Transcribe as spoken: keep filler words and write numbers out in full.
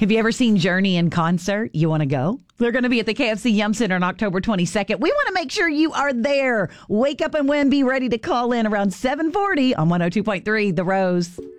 Have you ever seen Journey in concert? You want to go? They're going to be at the K F C Yum Center on October twenty-second. We want to make sure you are there. Wake up and win. Be ready to call in around seven forty on one oh two point three The Rose.